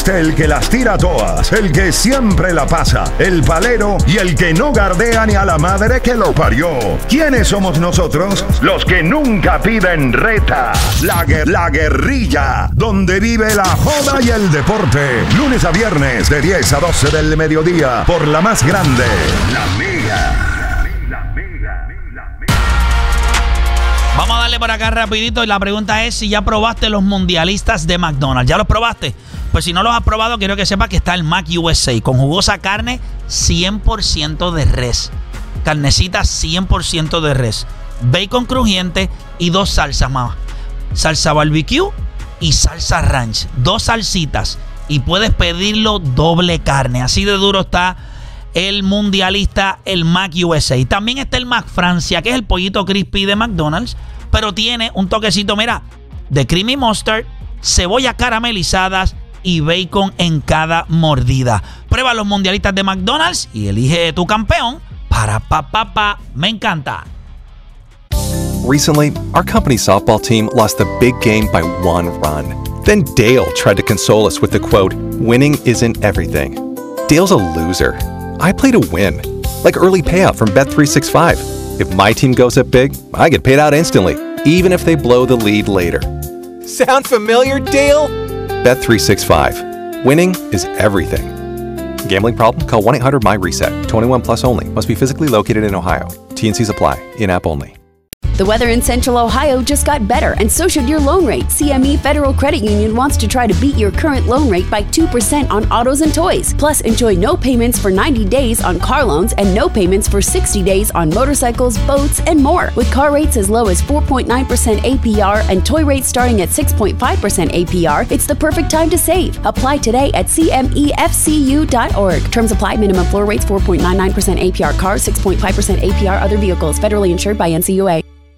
Existe el que las tira todas, el que siempre la pasa, el palero y el que no gardea ni a la madre que lo parió. ¿Quiénes somos nosotros? Los que nunca piden reta. La guerrilla, donde vive la joda y el deporte. Lunes a viernes de 10 a 12 del mediodía por la más grande, La Mega. Vamos a darle por acá rapidito y la pregunta es si ya probaste los mundialistas de McDonald's. ¿Ya los probaste? Pues si no los has probado, quiero que sepas que está el Mac USA con jugosa carne 100% de res. Carnecita 100% de res. Bacon crujiente y 2 salsas más. Salsa barbecue y salsa ranch. 2 salsitas y puedes pedirlo doble carne. Así de duro está el mundialista, el Mac USA. También está el Mac Francia, que es el pollito crispy de McDonald's, pero tiene un toquecito, mira, de creamy mustard, cebolla caramelizadas y bacon en cada mordida. Prueba los mundialistas de McDonald's y elige tu campeón para papá. Me encanta. Recently, our company's softball team lost the big game by 1 run. Then Dale tried to console us with the quote, "Winning isn't everything." Dale's a loser. I play to win, like early payout from Bet365. If my team goes up big, I get paid out instantly, even if they blow the lead later. Sound familiar, Dale? Bet365. Winning is everything. Gambling problem? Call 1-800-MY-RESET. 21 plus only. Must be physically located in Ohio. T&Cs apply. In-app only. The weather in Central Ohio just got better, and so should your loan rate. CME Federal Credit Union wants to try to beat your current loan rate by 2% on autos and toys. Plus, enjoy no payments for 90 days on car loans and no payments for 60 days on motorcycles, boats, and more. With car rates as low as 4.9% APR and toy rates starting at 6.5% APR, it's the perfect time to save. Apply today at cmefcu.org. Terms apply. Minimum floor rates 4.99% APR cars, 6.5% APR other vehicles. Federally insured by NCUA.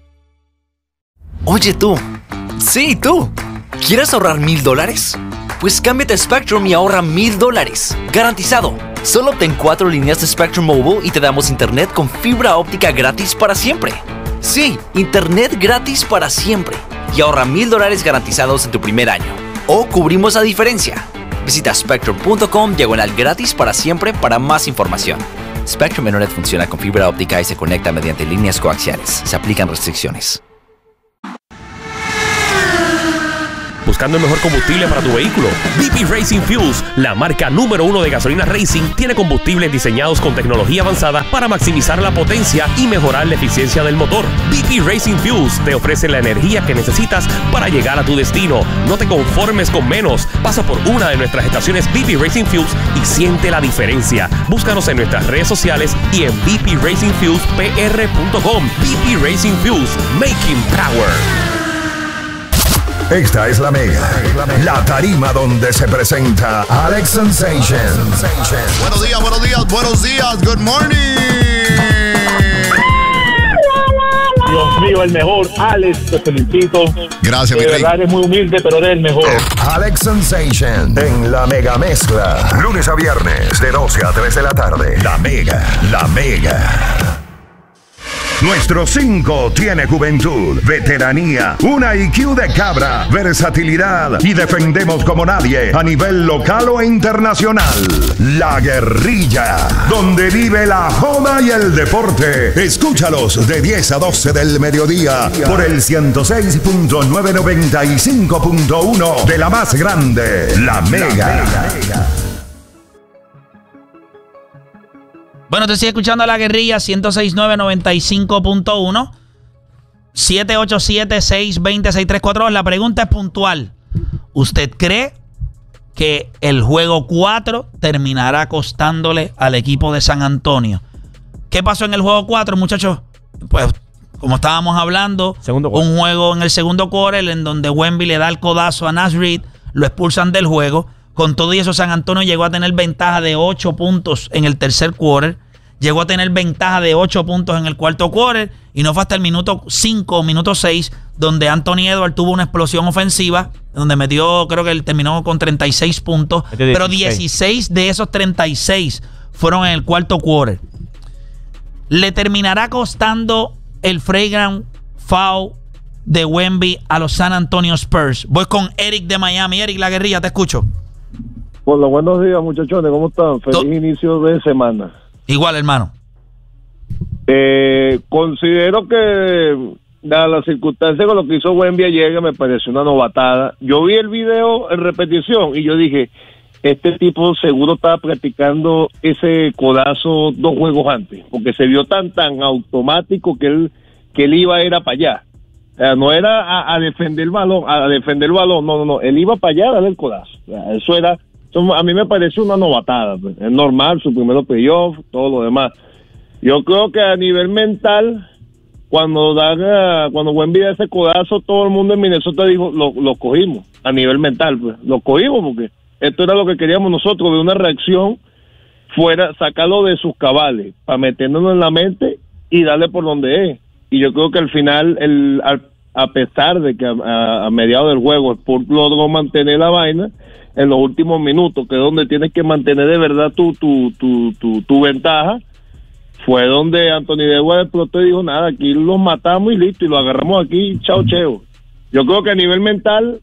Oye tú, sí tú, ¿quieres ahorrar $1,000? Pues cámbiate a Spectrum y ahorra $1,000, garantizado. Solo obtén 4 líneas de Spectrum Mobile y te damos internet con fibra óptica gratis para siempre. Sí, internet gratis para siempre. Y ahorra $1,000 garantizados en tu primer año. O cubrimos la diferencia. Visita spectrum.com/gratis para siempre para más información. Spectrum Internet funciona con fibra óptica y se conecta mediante líneas coaxiales. Se aplican restricciones. Buscando el mejor combustible para tu vehículo. BP Racing Fuels, la marca número 1 de gasolina racing, tiene combustibles diseñados con tecnología avanzada para maximizar la potencia y mejorar la eficiencia del motor. BP Racing Fuels te ofrece la energía que necesitas para llegar a tu destino. No te conformes con menos. Pasa por una de nuestras estaciones BP Racing Fuels y siente la diferencia. Búscanos en nuestras redes sociales y en bpracingfuelspr.com. BP Racing Fuels, making power. Esta es La Mega, la tarima donde se presenta Alex Sensation. Buenos días, good morning. Dios mío, el mejor. Alex, te felicito. Gracias, mi rey. De verdad eres muy humilde, pero eres el mejor. Alex Sensation en La Mega Mezcla. Lunes a viernes de 12 a 3 de la tarde. La Mega. Nuestro 5 tiene juventud, veteranía, una IQ de cabra, versatilidad y defendemos como nadie a nivel local o internacional. La Guerrilla, donde vive la joda y el deporte. Escúchalos de 10 a 12 del mediodía por el 106.995.1 de la más grande, La Mega. Bueno, te sigue escuchando a La Guerrilla, 106.995.1, 787-620-6342. La pregunta es puntual. ¿Usted cree que el juego 4 terminará costándole al equipo de San Antonio? ¿Qué pasó en el juego 4, muchachos? Pues, como estábamos hablando, un juego en el segundo quarter en donde Wemby le da el codazo a Naz Reid, lo expulsan del juego. Con todo y eso, San Antonio llegó a tener ventaja de 8 puntos en el tercer quarter. Llegó a tener ventaja de 8 puntos en el cuarto quarter. Y no fue hasta el minuto 5, minuto 6, donde Anthony Edwards tuvo una explosión ofensiva, donde metió, creo que él terminó con 36 puntos. Pero 16 de esos 36 fueron en el cuarto quarter. ¿Le terminará costando el flagrant foul de Wemby a los San Antonio Spurs? Voy con Eric de Miami. Eric, La Guerrilla, te escucho. Por los buenos días, muchachones, ¿cómo están? Feliz inicio de semana. Igual, hermano. Considero que, dadas las circunstancias con lo que hizo Wemby ayer, me pareció una novatada. Yo vi el video en repetición y yo dije, este tipo seguro estaba practicando ese codazo 2 juegos antes, porque se vio tan automático que él iba era para allá. O sea, no era a defender el balón, no, él iba para allá a darle el codazo. O sea, eso a mí me pareció una novatada, pues. Es normal, su primer playoff, todo lo demás. Yo creo que a nivel mental, cuando Wemby da ese codazo, todo el mundo en Minnesota dijo, lo cogimos, a nivel mental, pues, lo cogimos porque esto era lo que queríamos nosotros, de una reacción fuera, sacarlo de sus cabales, para meternos en la mente y darle por donde es. Y yo creo que al final, a pesar de que a mediados del juego el Spurs logró mantener la vaina, en los últimos minutos, que es donde tienes que mantener de verdad tu ventaja, fue donde Anthony Davis explotó y dijo, nada, aquí los matamos y listo, y lo agarramos aquí, chao, cheo. Yo creo que a nivel mental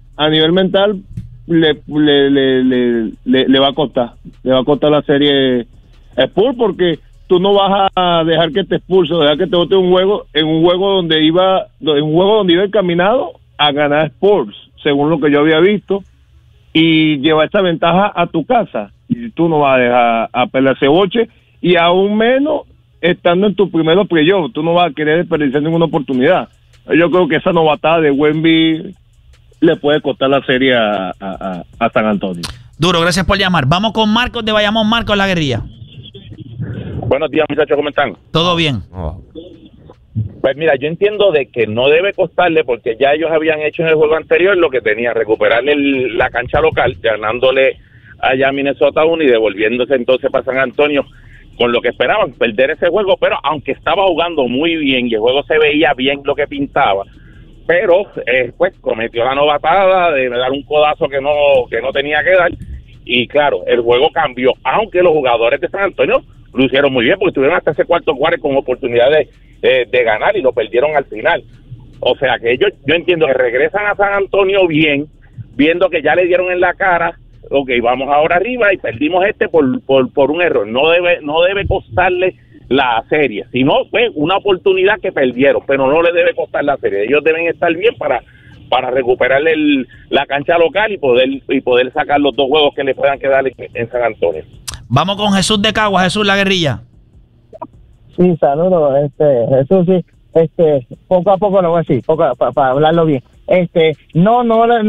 le va a costar la serie Spurs, porque tú no vas a dejar que te expulse, dejar que te bote un juego donde iba encaminado a ganar Spurs, según lo que yo había visto, y llevar esa ventaja a tu casa, y tú no vas a dejar a pelear ese boche, y aún menos estando en tu primer playoff, tú no vas a querer desperdiciar ninguna oportunidad. Yo creo que esa novatada de Wemby le puede costar la serie a San Antonio. Duro, gracias por llamar. Vamos con Marcos de Bayamón. Marcos, la guerrilla. Buenos días, muchachos, ¿cómo están? Todo bien. Pues mira, yo entiendo de que no debe costarle, porque ya ellos habían hecho en el juego anterior lo que tenía, recuperarle la cancha local, ganándole allá a Minnesota 1 y devolviéndose entonces para San Antonio con lo que esperaban, perder ese juego, pero aunque estaba jugando muy bien y el juego se veía bien lo que pintaba, pero pues cometió la novatada de dar un codazo que no tenía que dar, y claro, el juego cambió, aunque los jugadores de San Antonio lo hicieron muy bien, porque estuvieron hasta ese cuarto cuarto con oportunidad de ganar y lo perdieron al final. O sea que yo entiendo que regresan a San Antonio bien, viendo que ya le dieron en la cara, ok, vamos ahora arriba y perdimos por un error. No debe costarle la serie, sino fue una oportunidad que perdieron, pero no le debe costar la serie. Ellos deben estar bien para recuperar la cancha local y poder sacar los 2 juegos que le puedan quedar en San Antonio. Vamos con Jesús de Cagua. Jesús, la guerrilla. Sí, saludos, Jesús, sí, poco a poco lo voy a decir, para hablarlo bien. No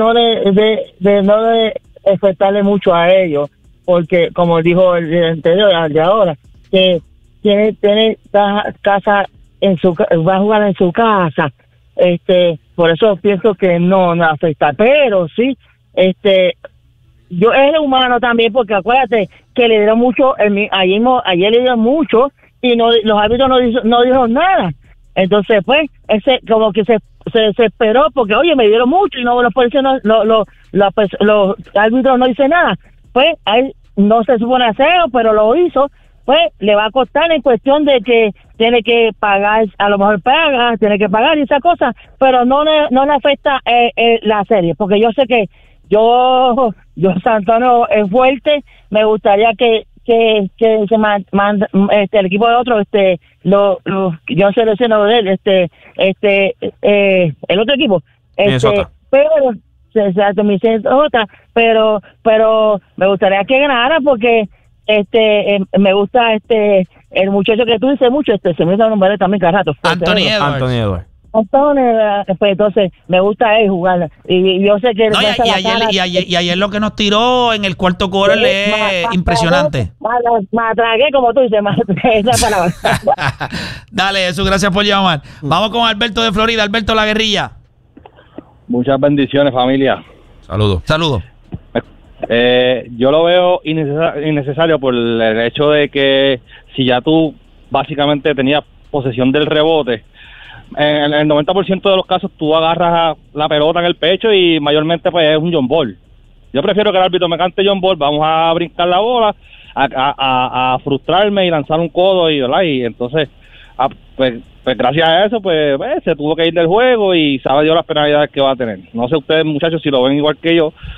le afectarle mucho a ellos, porque como dijo el anterior, el de ahora, que tiene casa va a jugar en su casa, por eso pienso que no afecta, pero sí, yo es humano también, porque acuérdate que le dieron mucho, ayer le dieron mucho y los árbitros no dijeron nada. Entonces, pues, como que se esperó, porque, oye, me dieron mucho y los policías los árbitros no dicen nada. Pues, ahí no se supone hacerlo, pero lo hizo. Pues, le va a costar en cuestión de que tiene que pagar, a lo mejor tiene que pagar y esa cosa, pero no le afecta la serie, porque yo sé que yo Santano es fuerte, me gustaría que se manda el equipo de otro, yo selecciono de él, el otro equipo, pero me gustaría que ganara, porque me gusta el muchacho que tú dices mucho, se me da un nombre también cada rato. Anthony Edwards. Pues entonces me gusta él jugar, y yo sé que y ayer lo que nos tiró en el cuarto quarter es impresionante. Me atragué, como tú dices, esa palabra. Dale, Jesús, gracias por llamar. Vamos con Alberto de Florida. Alberto, la guerrilla. Muchas bendiciones, familia. Saludos. Yo lo veo innecesario por el hecho de que si ya tú básicamente tenías posesión del rebote, en el 90% de los casos tú agarras la pelota en el pecho y mayormente pues es un John Ball. Yo prefiero que el árbitro me cante John Ball, vamos a brincar la bola, a frustrarme y lanzar un codo y entonces pues gracias a eso pues se tuvo que ir del juego y sabe Dios las penalidades que va a tener. No sé ustedes, muchachos, si lo ven igual que yo,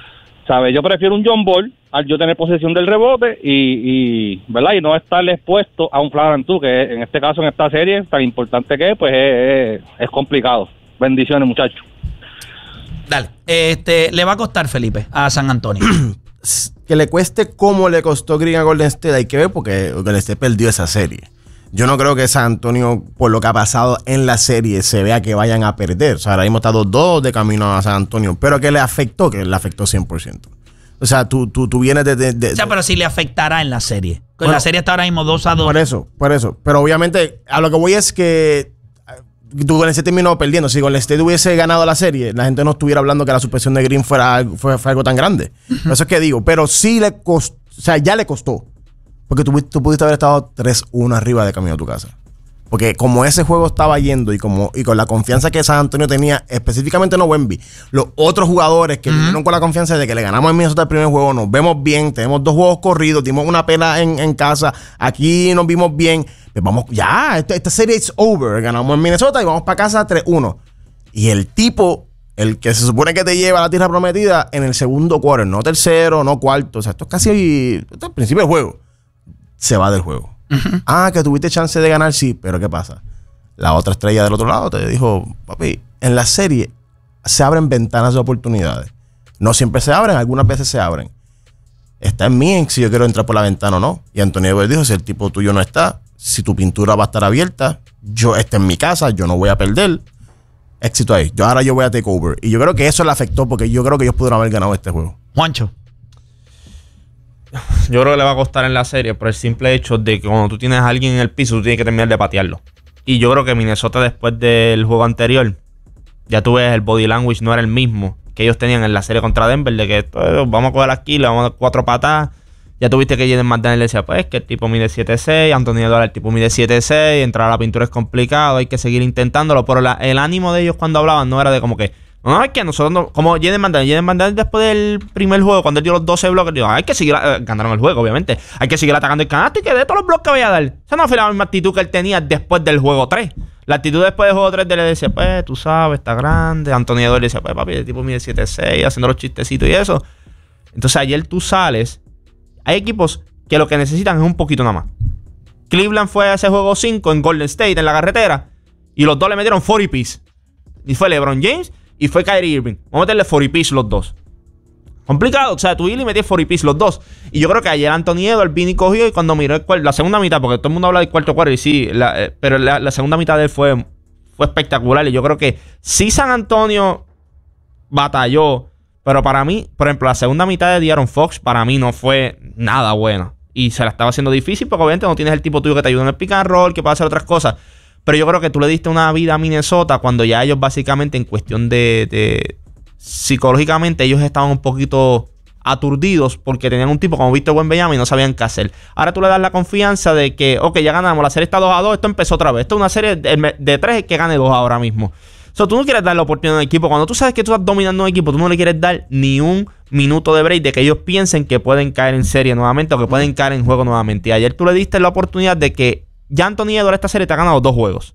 ¿sabes? Yo prefiero un John Ball al yo tener posesión del rebote ¿verdad? Y no estarle expuesto a un flagrant two, que en este caso, en esta serie, tan importante que es, pues es complicado. Bendiciones, muchachos. Dale. Le va a costar, Felipe, a San Antonio. Que le cueste como le costó Green a Golden State, hay que ver, porque Golden State perdió esa serie. Yo no creo que San Antonio, por lo que ha pasado en la serie, se vea que vayan a perder. O sea, ahora mismo está 2-2 de camino a San Antonio. Pero que le afectó 100%. O sea, tú vienes de... O sea, pero sí le afectará en la serie. Bueno, la serie está ahora mismo 2-2. Por eso. Pero obviamente, a lo que voy es que Golden State terminó perdiendo. Si Golden State hubiese ganado la serie, la gente no estuviera hablando que la suspensión de Green fue algo tan grande. Por eso es que digo, pero sí le costó, o sea, ya le costó. Porque tú pudiste haber estado 3-1 arriba de camino a tu casa. Porque como ese juego estaba yendo y con la confianza que San Antonio tenía, específicamente no Wemby, los otros jugadores que vinieron con la confianza de que le ganamos en Minnesota el primer juego, nos vemos bien, tenemos 2 juegos corridos, dimos una pena en casa, aquí nos vimos bien, pues vamos, ya, esta serie es over, ganamos en Minnesota y vamos para casa 3-1. Y el tipo, el que se supone que te lleva a la tierra prometida en el segundo quarter, no tercero, no cuarto, o sea, esto es casi el principio del juego, se va del juego. Que tuviste chance de ganar, sí, pero ¿qué pasa? La otra estrella del otro lado te dijo, papi, en la serie se abren ventanas de oportunidades. No siempre se abren, algunas veces se abren. Está en mí si yo quiero entrar por la ventana o no. Y Antonio Edwards dijo, si el tipo tuyo no está, si tu pintura va a estar abierta, está en mi casa, yo no voy a perder. Éxito ahí. Ahora yo voy a take over. Y yo creo que eso le afectó porque yo creo que ellos pudieron haber ganado este juego. Juancho. Yo creo que le va a costar en la serie por el simple hecho de que cuando tú tienes a alguien en el piso, tú tienes que terminar de patearlo. Y yo creo que Minnesota, después del juego anterior, ya tú ves el body language no era el mismo que ellos tenían en la serie contra Denver, de que vamos a coger aquí, le vamos a dar 4 patadas. Ya tuviste que Jaden McDaniel decía, pues que el tipo mide 7'6", Anthony Edwards el tipo mide 7'6", entrar a la pintura es complicado, hay que seguir intentándolo. Pero el ánimo de ellos cuando hablaban no era de como que, no, es que nosotros no, como Jaden McDaniel después del primer juego, cuando él dio los 12 bloques, dijo, hay que seguir, ganaron el juego, obviamente, hay que seguir atacando el canasto y que de todos los bloques que voy a dar. Esa no fue la misma actitud que él tenía después del juego 3. La actitud después del juego 3 de él decía, pues, tú sabes, está grande. Anthony Edwards le decía, pues, papi, el tipo mide 7'6", haciendo los chistecitos y eso. Entonces ayer tú sales, hay equipos que lo que necesitan es un poquito nada más. Cleveland fue a ese juego 5 en Golden State, en la carretera, y los dos le metieron 40 piece. Y fue LeBron James y fue Kyrie Irving. Vamos a meterle 40 piece los dos. Complicado, o sea, tú y metías 40 piece los dos. Y yo creo que ayer Anthony Edwards vino y cogió, y cuando miró la segunda mitad, porque todo el mundo habla del cuarto cuarto, y sí, pero la segunda mitad de él fue espectacular. Y yo creo que sí San Antonio batalló, pero para mí, por ejemplo, la segunda mitad de De'Aaron Fox para mí no fue nada buena. Y se la estaba haciendo difícil porque obviamente no tienes el tipo tuyo que te ayuda en el pick and roll, que puede hacer otras cosas. Pero yo creo que tú le diste una vida a Minnesota cuando ya ellos básicamente en cuestión de psicológicamente ellos estaban un poquito aturdidos porque tenían un tipo como Víctor Wembanyama y no sabían qué hacer. Ahora tú le das la confianza de que, ok, ya ganamos, la serie está 2-2, esto empezó otra vez. Esto es una serie de 3 que gane 2 ahora mismo. O sea, tú no quieres dar la oportunidad a un equipo. Cuando tú sabes que tú estás dominando un equipo, tú no le quieres dar ni un minuto de break de que ellos piensen que pueden caer en serie nuevamente o que pueden caer en juego nuevamente. Y ayer tú le diste la oportunidad de que ya Anthony Edwards esta serie te ha ganado 2 juegos.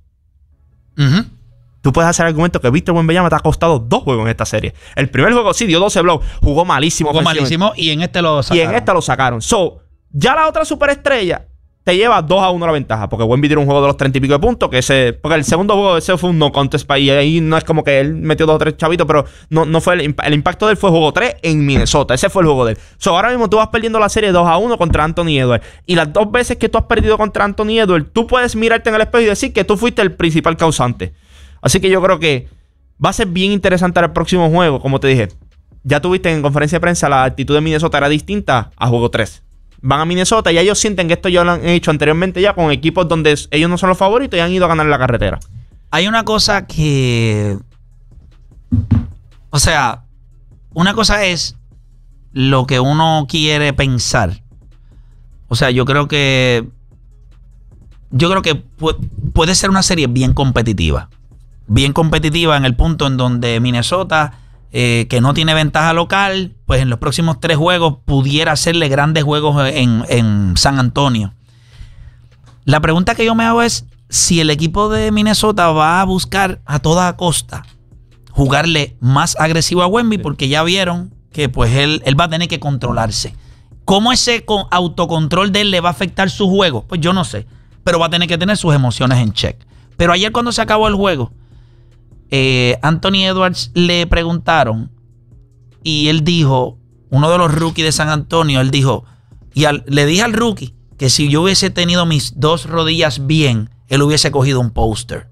Tú puedes hacer el argumento que Víctor Wembanyama te ha costado 2 juegos en esta serie. El primer juego sí dio 12 blocks, jugó malísimo. Y en este lo sacaron. So, ya la otra superestrella te lleva 2-1 la ventaja. Porque Wemby tiró un juego de los 30 y pico de puntos. Porque el segundo juego ese fue un no contest y ahí no es como que él metió 2 o 3 chavitos. Pero no fue el impacto de él fue juego 3 en Minnesota. Ese fue el juego de él. So, ahora mismo tú vas perdiendo la serie 2-1 contra Anthony Edwards. Y las 2 veces que tú has perdido contra Anthony Edwards, tú puedes mirarte en el espejo y decir que tú fuiste el principal causante. Así que yo creo que va a ser bien interesante el próximo juego. Como te dije, ya tuviste en conferencia de prensa la actitud de Minnesota era distinta a juego 3. Van a Minnesota y ellos sienten que esto ya lo han hecho anteriormente ya con equipos donde ellos no son los favoritos y han ido a ganar la carretera. Hay una cosa que... O sea, una cosa es lo que uno quiere pensar. O sea, yo creo que puede ser una serie bien competitiva. Bien competitiva en el punto en donde Minnesota... que no tiene ventaja local, pues en los próximos 3 juegos pudiera hacerle grandes juegos en San Antonio. La pregunta que yo me hago es si el equipo de Minnesota va a buscar a toda costa jugarle más agresivo a Wemby, porque ya vieron que pues él va a tener que controlarse. ¿Cómo ese autocontrol de él le va a afectar su juego? Pues yo no sé. Pero va a tener que tener sus emociones en check. Pero ayer cuando se acabó el juego, Anthony Edwards le preguntaron y él dijo, uno de los rookies de San Antonio, él dijo, le dije al rookie que si yo hubiese tenido mis 2 rodillas bien, él hubiese cogido un póster.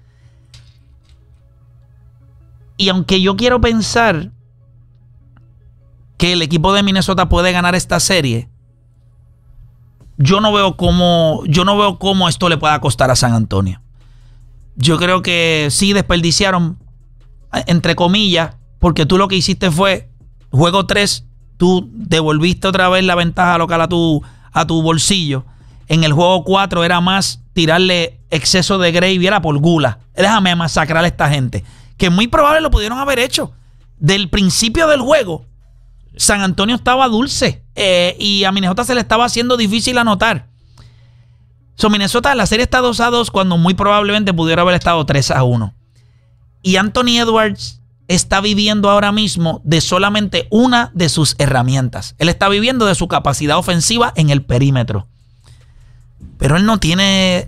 Y aunque yo quiero pensar que el equipo de Minnesota puede ganar esta serie, yo no veo cómo esto le pueda costar a San Antonio. Yo creo que sí desperdiciaron, entre comillas, porque tú lo que hiciste fue, juego 3, tú devolviste otra vez la ventaja local a tu bolsillo. En el juego 4 era más tirarle exceso de gravy, era por gula. Déjame masacrar a esta gente. Que muy probable lo pudieron haber hecho. Del principio del juego, San Antonio estaba dulce y a Minnesota se le estaba haciendo difícil anotar. Minnesota, la serie está 2-2 cuando muy probablemente pudiera haber estado 3-1. Y Anthony Edwards está viviendo ahora mismo de solamente una de sus herramientas. Él está viviendo de su capacidad ofensiva en el perímetro. Pero él no tiene...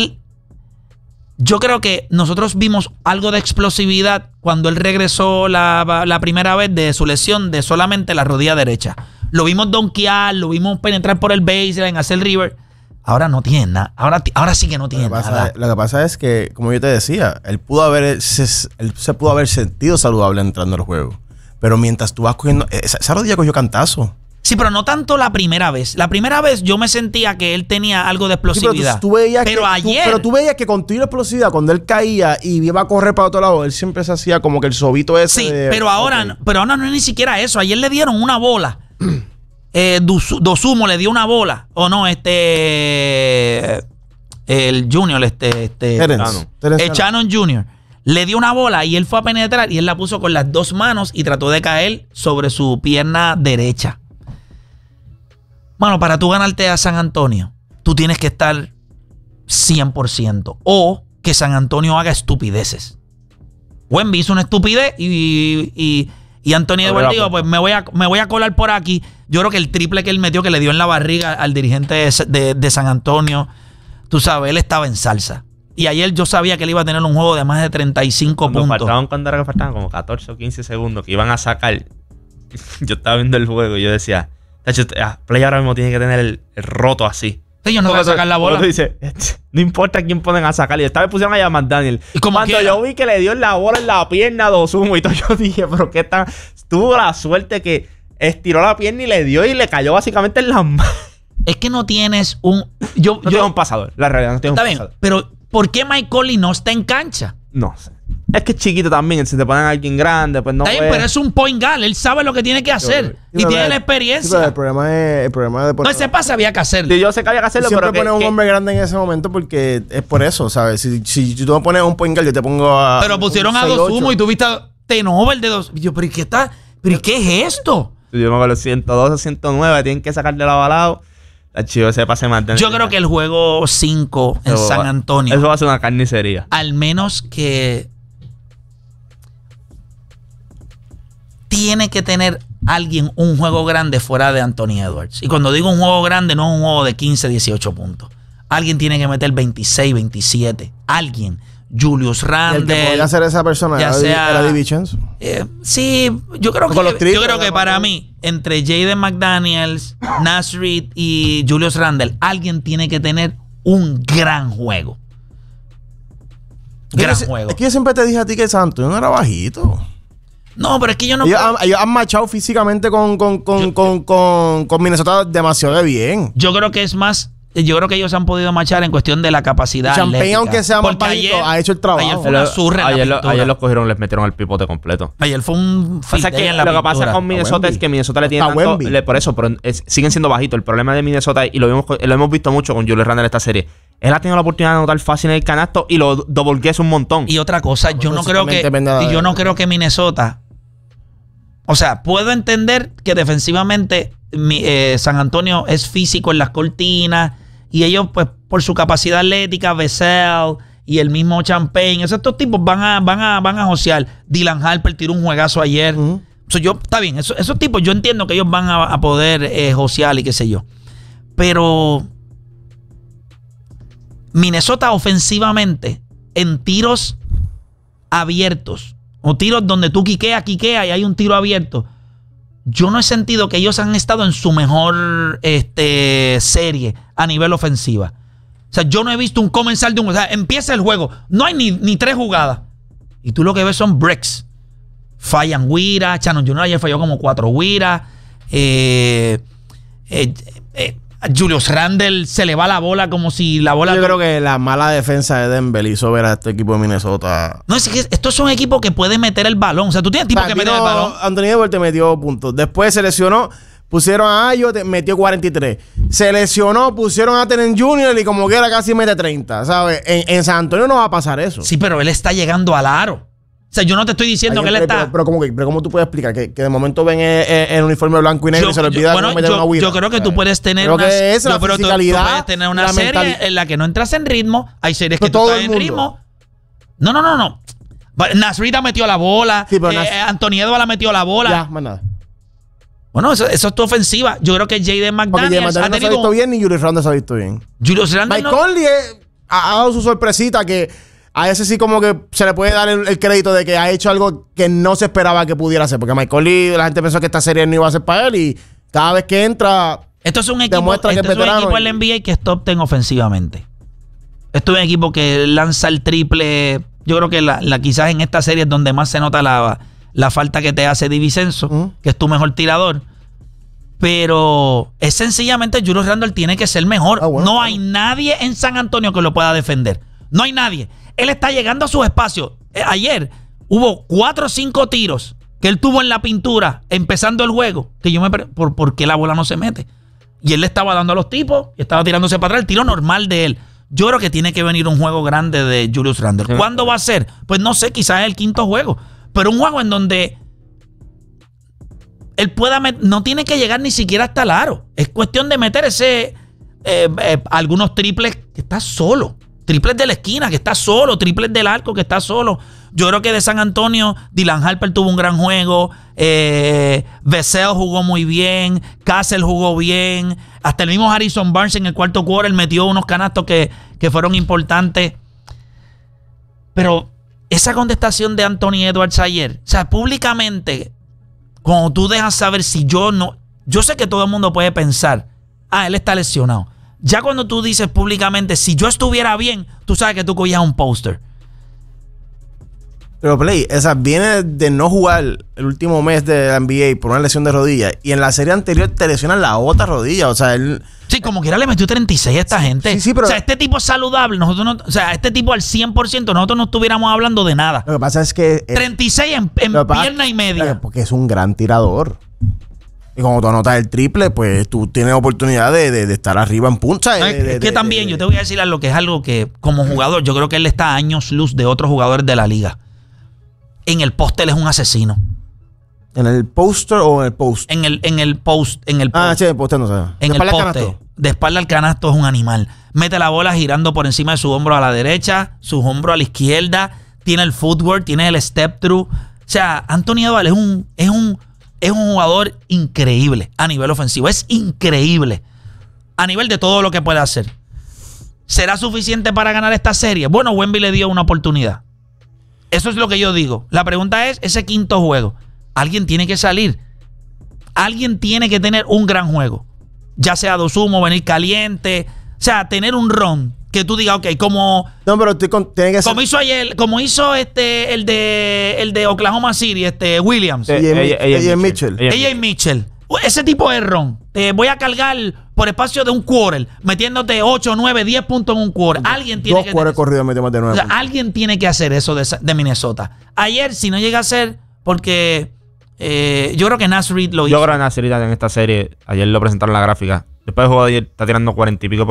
Yo creo que nosotros vimos algo de explosividad cuando él regresó la primera vez de su lesión de solamente la rodilla derecha. Lo vimos donkear, lo vimos penetrar por el baseline, hacer river. Ahora no tiene nada. Ahora sí que no tiene nada. Lo que pasa es que, como yo te decía, él se pudo haber sentido saludable entrando al juego. Pero mientras tú vas cogiendo... Esa rodilla cogió cantazo. Sí, pero no tanto la primera vez. La primera vez yo me sentía que él tenía algo de explosividad. Sí, pero tú veías que con tiro de explosividad, cuando él caía y iba a correr para otro lado, él siempre se hacía como que el sobito ese. Sí, pero ahora no es ni siquiera eso. Ayer le dieron una bola. Dosumo le dio una bola. O no, el Junior, Shannon Jr. le dio una bola y él fue a penetrar y él la puso con las 2 manos y trató de caer sobre su pierna derecha. Bueno, para tú ganarte a San Antonio, tú tienes que estar 100%. O que San Antonio haga estupideces. Wemby hizo una estupidez y Anthony Edwards dijo, pues me voy a colar por aquí. Yo creo que el triple que él metió, que le dio en la barriga al dirigente de San Antonio, tú sabes, él estaba en salsa. Y ayer yo sabía que él iba a tener un juego de más de 35 puntos. Faltaban como 14 o 15 segundos que iban a sacar. Yo estaba viendo el juego y yo decía, Play ahora mismo tiene que tener el roto así. Ellos no van a sacar la bola. Dice, no importa quién ponen a sacar. Y esta vez pusieron a McDaniel. ¿Y cuando yo vi que le dio la bola en la pierna a Dosumo y todo, yo dije, pero qué tan... Tuvo la suerte que estiró la pierna y le dio y le cayó básicamente en las manos. Es que no tienes un... No tienes un pasador. La realidad, no tienes un pasador. Bien, pero ¿por qué Mike Conley no está en cancha? No sé. Es que es chiquito también. Si te ponen a alguien grande, pues no. Está bien, pero es un point guard. Él sabe lo que tiene que hacer. Y tiene la experiencia. Sí, el problema de... No, ese pasa había que hacerlo. Sí, yo sé que había que hacerlo, siempre pero... pones un hombre grande en ese momento porque es por eso, ¿sabes? Si tú me pones un point guard, yo te pongo a... Pero pusieron a Dosumo y tú viste a T-Nobel de dos. Yo, ¿pero qué está? ¿Pero qué es esto? Yo me acuerdo 112, 109. Tienen que sacar de la balado. Ese pase más. Yo creo que el juego 5 en San Antonio... Eso va a ser una carnicería. Al menos que... Tiene que tener alguien un juego grande fuera de Anthony Edwards. Y cuando digo un juego grande, no es un juego de 15, 18 puntos. Alguien tiene que meter 26, 27. Alguien. Julius Randle. El que podría ser esa persona era DiVincenzo. Sí, yo creo que para mí, entre Jaden McDaniels, Naz Reid y Julius Randle, alguien tiene que tener un gran juego. Juego. Es que yo siempre te dije a ti que San Antonio no era bajito. No, pero es que yo no... Ellos han machado físicamente con Minnesota demasiado bien. Yo creo que es más... Yo creo que ellos han podido machar en cuestión de la capacidad Champagne, aunque sea más bajito, ha hecho el trabajo. Ayer fue una zurra. Ayer los cogieron, les metieron el pipote completo. Ayer fue un... O sea que lo que pasa con Minnesota es que Minnesota le tiene tanto... Por eso, pero siguen siendo bajitos. El problema de Minnesota, y lo hemos visto mucho con Julius Randle en esta serie, él ha tenido la oportunidad de anotar fácil en el canasto y lo doble un montón. Y otra cosa, yo no creo que Minnesota... O sea, puedo entender que defensivamente San Antonio es físico en las cortinas y ellos, pues, por su capacidad atlética, Vassell y el mismo Champagne, estos tipos van a josear. Dylan Harper tiró un juegazo ayer. Está bien, esos tipos yo entiendo que ellos van a poder josear y qué sé yo. Pero Minnesota ofensivamente, en tiros abiertos, o tiros donde tú quiqueas y hay un tiro abierto, yo no he sentido que ellos han estado en su mejor serie a nivel ofensiva. O sea, yo no he visto un comenzar de un... O sea, empieza el juego, no hay ni 3 jugadas. Y tú lo que ves son breaks. Fallan Wira, Shannon Jr. ayer falló como 4 Wira. Julius Randle se le va la bola como si la bola... Yo creo que la mala defensa de Denver hizo ver a este equipo de Minnesota. No, es que estos son equipos que pueden meter el balón. O sea, tú tienes tipos que meten el balón. Anthony Edwards te metió puntos. Después se lesionó, pusieron a Ayo, metió 43. Se lesionó, pusieron a Tenen Jr. y como que era casi mete 30. ¿Sabes? En San Antonio no va a pasar eso. Sí, pero él está llegando al aro. O sea, yo no te estoy diciendo que él está... Pero ¿cómo tú puedes explicar? Que de momento ven el uniforme blanco y negro y se le olvida meter una huida. Yo creo que tú puedes tener una... Tú puedes tener una serie en la que no entras en ritmo. Hay series que tú estás en ritmo. No. Nasrita metió la bola. Sí, Anthony Edwards la metió la bola. Ya, más nada. Bueno, eso es tu ofensiva. Yo creo que Jaden McDaniels ha tenido... no se ha visto bien ni Julius Randle se ha visto bien. Julius Randle Mike Conley ha dado su sorpresita que... A ese sí como que se le puede dar el crédito de que ha hecho algo que no se esperaba que pudiera hacer. Porque Michael Lee, la gente pensó que esta serie no iba a ser para él y cada vez que entra... Esto es un equipo en la NBA que es top 10 ofensivamente. Esto es un equipo que lanza el triple. Yo creo que quizás en esta serie es donde más se nota la falta que te hace DiVincenzo, que es tu mejor tirador. Pero es sencillamente Julius Randle tiene que ser mejor. No hay nadie en San Antonio que lo pueda defender. No hay nadie. Él está llegando a sus espacios. Ayer hubo 4 o 5 tiros que él tuvo en la pintura empezando el juego. Que yo me pregunto, ¿por qué la bola no se mete? Y él le estaba dando a los tipos y estaba tirándose para atrás. El tiro normal de él. Yo creo que tiene que venir un juego grande de Julius Randle. ¿Cuándo va a ser? Pues no sé, quizás es el 5º juego. Pero un juego en donde él pueda no tiene que llegar ni siquiera hasta el aro. Es cuestión de meter algunos triples que está solo. Triples de la esquina, que está solo. Triples del arco, que está solo. Yo creo que de San Antonio, Dylan Harper tuvo un gran juego. Vassell jugó muy bien. Castle jugó bien. Hasta el mismo Harrison Barnes en el cuarto quarter metió unos canastos que fueron importantes. Pero esa contestación de Anthony Edwards ayer, o sea, públicamente, cuando tú dejas saber si yo no... Yo sé que todo el mundo puede pensar, él está lesionado. Ya cuando tú dices públicamente, si yo estuviera bien, tú sabes que tú cogías un póster. Pero Play, viene de no jugar el último mes de la NBA por una lesión de rodilla y en la serie anterior te lesionan la otra rodilla. O sea, él... Sí, como quiera le metió 36 a esta gente. Sí, pero... O sea, este tipo es saludable. Nosotros no, o sea, este tipo al 100%, nosotros no estuviéramos hablando de nada. Lo que pasa es que... 36 en pierna y media. Porque es un gran tirador. Y cuando tú anotas el triple, pues tú tienes oportunidad de estar arriba en punta. Que también, yo te voy a decir algo que es algo que, como jugador, yo creo que él está a años luz de otros jugadores de la liga. En el poste él es un asesino. ¿En el póster o en el post? En el post. Sí, en el poste no sé. En el poste. De espalda al canasto es un animal. Mete la bola girando por encima de su hombro a la derecha, su hombro a la izquierda. Tiene el footwork, tiene el step through. O sea, Anthony Edwards es un jugador increíble a nivel ofensivo. Es increíble a nivel de todo lo que puede hacer. ¿Será suficiente para ganar esta serie? Bueno, Wemby le dio una oportunidad. Eso es lo que yo digo. La pregunta es, ese quinto juego, alguien tiene que salir. Alguien tiene que tener un gran juego. Ya sea Dosumo, venir caliente. O sea, tener un run que tú digas, ok, como... No, pero tiene que ser... Como hizo ayer, como hizo el de Oklahoma City, Williams. AJ Mitchell. AJ Mitchell. Ese tipo de run. Te voy a cargar por espacio de un quarter, metiéndote 8, 9, 10 puntos en un quarter. Alguien tiene que... 2 quarters corridos metió más de 9. O sea, alguien tiene que hacer eso de Minnesota. Ayer, si no llega a ser, porque yo creo que Naz Reid lo hizo. Yo creo que Naz Reid en esta serie, ayer lo presentaron en la gráfica. Después del juego de ayer está tirando 40 y pico,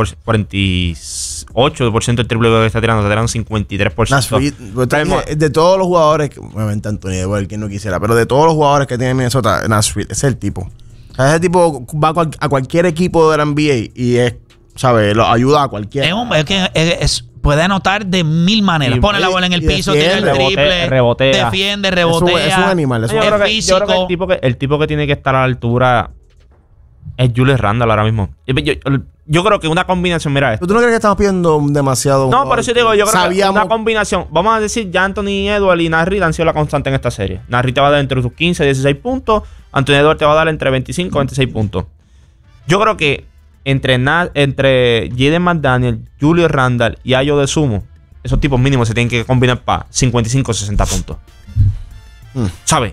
48% del triple que está tirando 53%. Naz Reid, de todos los jugadores, obviamente Anthony Edwards, quien no quisiera, pero de todos los jugadores que tiene Minnesota, Naz Reid es el tipo. O sea, ese tipo va a cualquier equipo de la NBA y es, ¿sabes? Lo ayuda a cualquiera. puede anotar de 1000 maneras. Pone la bola en el piso, tira el triple, rebotea. defiende, rebotea. Es un animal. Yo creo que el tipo que tiene que estar a la altura es Julius Randle ahora mismo. Yo creo que una combinación, mira esto. ¿Tú no crees que estamos pidiendo demasiado? No, por eso digo, yo creo que una combinación. Vamos a decir, ya Anthony Edwards y Naz Reid han sido la constante en esta serie. Naz Reid te va a dar entre sus 15 y 16 puntos. Anthony Edwards te va a dar entre 25 y 26 puntos. Yo creo que entre Jaden McDaniel, Julius Randle y Ayo de Sumo, esos tipos mínimos se tienen que combinar para 55 o 60 puntos. ¿Sabes?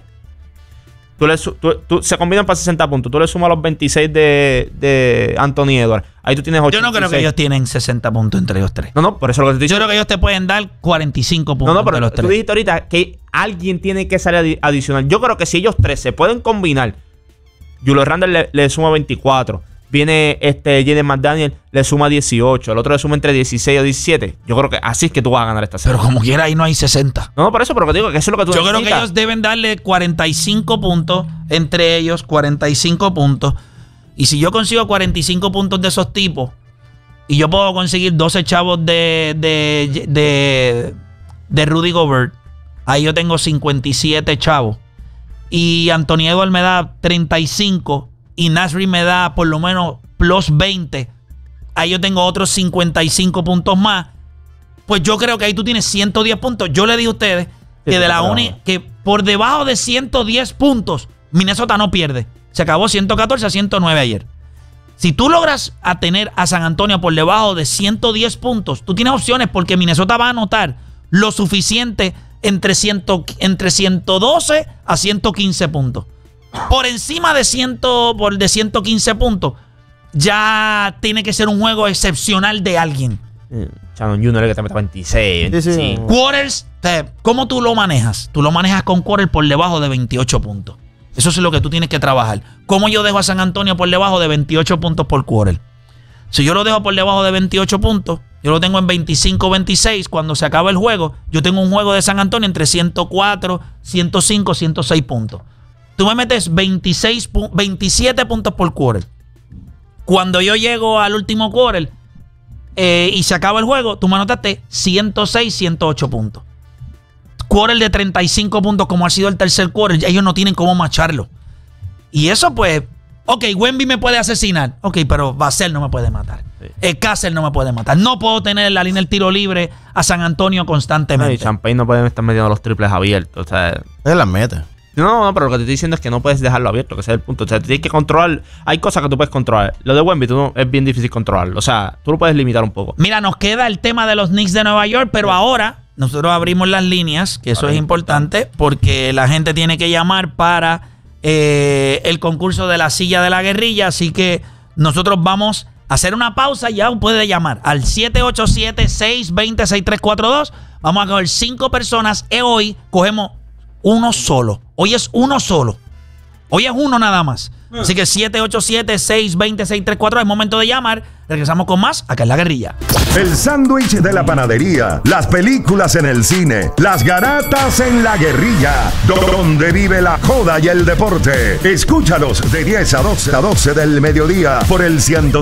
Se combinan para 60 puntos. Tú le sumas los 26 de Anthony Edwards. Ahí tú tienes 86. Yo no creo que ellos tienen 60 puntos entre ellos tres. No, por eso lo que te digo. Yo creo que ellos te pueden dar 45 puntos pero entre los tres. Tú dijiste ahorita que alguien tiene que salir adicional. Yo creo que si ellos tres se pueden combinar, Julius Randle le suma 24. Viene Jaden McDaniel, le suma 18. El otro le suma entre 16 o 17. Yo creo que así es que tú vas a ganar esta serie. Pero como quiera, ahí no hay 60. No, por eso, pero te digo que eso es lo que tú Yo necesitas. creo que ellos deben darle 45 puntos entre ellos, 45 puntos. Y si yo consigo 45 puntos de esos tipos y yo puedo conseguir 12 chavos de Rudy Gobert, ahí yo tengo 57 chavos. Y Anthony Edwards me da 35 y Naz Reid me da por lo menos plus 20. Ahí yo tengo otros 55 puntos más. Pues yo creo que ahí tú tienes 110 puntos. Yo le dije a ustedes que que por debajo de 110 puntos Minnesota no pierde. Se acabó 114 a 109 ayer. Si tú logras tener a San Antonio por debajo de 110 puntos, tú tienes opciones porque Minnesota va a anotar lo suficiente entre 112 a 115 puntos. Por encima de 115 puntos, ya tiene que ser un juego excepcional de alguien. Shannon Jr. que te mete 26, 25. Quarters, ¿cómo tú lo manejas? Tú lo manejas con quarters por debajo de 28 puntos. Eso es lo que tú tienes que trabajar. ¿Cómo yo dejo a San Antonio por debajo de 28 puntos por quarter? Si yo lo dejo por debajo de 28 puntos, yo lo tengo en 25, 26. Cuando se acaba el juego, yo tengo un juego de San Antonio entre 104, 105, 106 puntos. Tú me metes 27 puntos por quarter. Cuando yo llego al último quarter y se acaba el juego, tú me anotaste 106, 108 puntos. Quarter de 35 puntos como ha sido el tercer quarter, ellos no tienen cómo macharlo. Y eso pues, ok, Wemby me puede asesinar. Ok, pero Vassell no me puede matar. Cassell no me puede matar. No puedo tener en la línea del tiro libre a San Antonio constantemente. Y Champagne no puede estar metiendo los triples abiertos. O sea, es la meta. No, pero lo que te estoy diciendo es que no puedes dejarlo abierto, que ese es el punto. O sea, tienes que controlar. Hay cosas que tú puedes controlar. Lo de Wemby es bien difícil controlarlo. O sea, tú lo puedes limitar un poco. Mira, nos queda el tema de los Knicks de Nueva York, pero ahora nosotros abrimos las líneas, que eso es importante, porque la gente tiene que llamar para el concurso de la silla de la guerrilla. Así que nosotros vamos a hacer una pausa. Ya puede llamar al 787-620-6342. Vamos a coger 5 personas. Hoy cogemos uno solo. Hoy es uno solo. Hoy es uno nada más. Así que 787-620-6342. Es momento de llamar. Regresamos con más acá en La Guerrilla. El sándwich de la panadería, las películas en el cine, las garatas en La Guerrilla, donde vive la joda y el deporte. Escúchalos de 10 a 12 del mediodía por el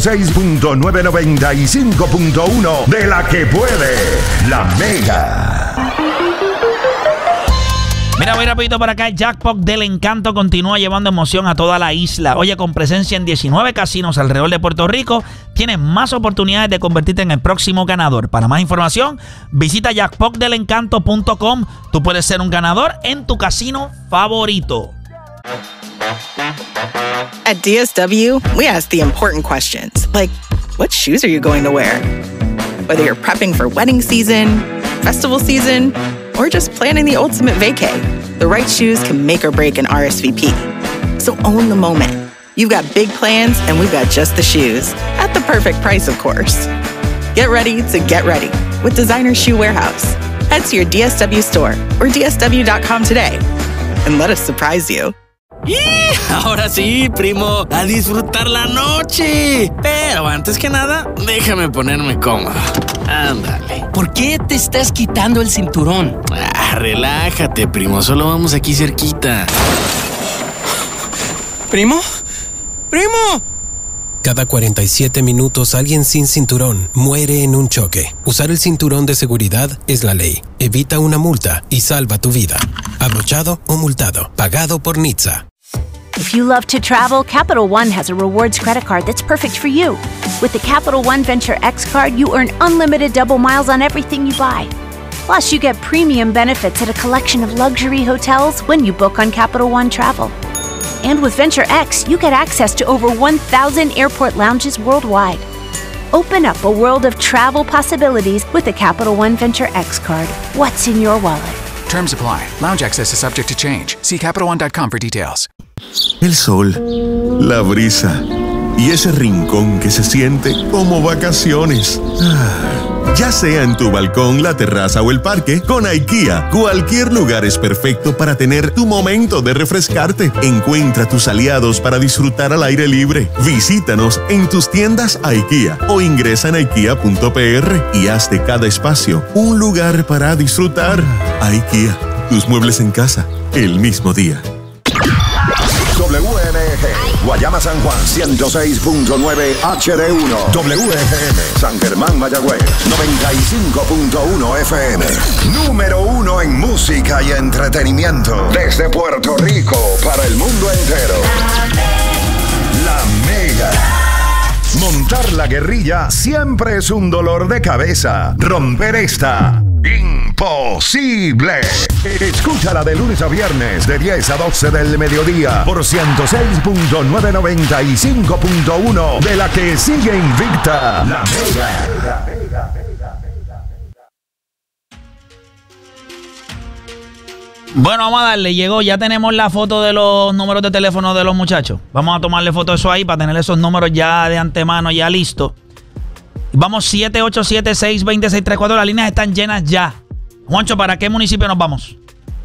106.995.1 de La Que Puede, La Mega. Mira, voy rapidito para acá. El Jackpot del Encanto continúa llevando emoción a toda la isla. Oye, con presencia en 19 casinos alrededor de Puerto Rico, tienes más oportunidades de convertirte en el próximo ganador. Para más información, visita jackpotdelencanto.com. Tú puedes ser un ganador en tu casino favorito. At DSW, we ask the important questions, like, what shoes are you going to wear? Whether you're prepping for wedding season, festival season, or just planning the ultimate vacay, the right shoes can make or break an RSVP. So own the moment. You've got big plans, and we've got just the shoes. At the perfect price, of course. Get ready to get ready with Designer Shoe Warehouse. Head to your DSW store or DSW.com today and let us surprise you. Ahora sí, primo, a disfrutar la noche. Pero antes que nada, déjame ponerme cómodo. Ándale. ¿Por qué te estás quitando el cinturón? Relájate, primo, solo vamos aquí cerquita. ¿Primo? ¡Primo! Cada 47 minutos alguien sin cinturón muere en un choque. Usar el cinturón de seguridad es la ley. Evita una multa y salva tu vida. Abrochado o multado. Pagado por NHTSA. If you love to travel, Capital One has a rewards credit card that's perfect for you. With the Capital One Venture X card, you earn unlimited double miles on everything you buy. Plus, you get premium benefits at a collection of luxury hotels when you book on Capital One Travel. And with Venture X, you get access to over 1,000 airport lounges worldwide. Open up a world of travel possibilities with the Capital One Venture X card. What's in your wallet? Terms apply. Lounge access is subject to change. See CapitalOne.com for details. El sol, la brisa y ese rincón que se siente como vacaciones. Ya sea en tu balcón, la terraza o el parque, con IKEA, cualquier lugar es perfecto para tener tu momento de refrescarte. Encuentra tus aliados para disfrutar al aire libre. Visítanos en tus tiendas IKEA o ingresa en ikea.pr y haz de cada espacio un lugar para disfrutar. IKEA, tus muebles en casa, el mismo día. WMG, Guayama San Juan, 106.9 HD1. WFM, San Germán Mayagüez, 95.1 FM. Número 1 en música y entretenimiento. Desde Puerto Rico para el mundo entero. La Mega. Montar la guerrilla siempre es un dolor de cabeza. Romper esta, imposible. Escúchala de lunes a viernes de 10 a 12 del mediodía por 106.995.1 de la que sigue invicta. La Mega. Bueno, vamos a darle, llegó, ya tenemos la foto de los números de teléfono de los muchachos. Vamos a tomarle foto de eso ahí para tener esos números ya de antemano, ya listos. Vamos 787-620-634, las líneas están llenas ya. Juancho, ¿para qué municipio nos vamos?